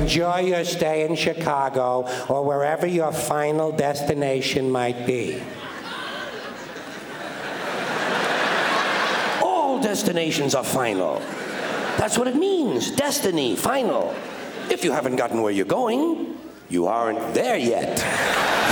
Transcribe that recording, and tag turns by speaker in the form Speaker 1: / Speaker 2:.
Speaker 1: enjoy your stay in Chicago or wherever your final destination might be.
Speaker 2: All destinations are final. That's what it means. Destiny, final. If you haven't gotten where you're going, you aren't there yet.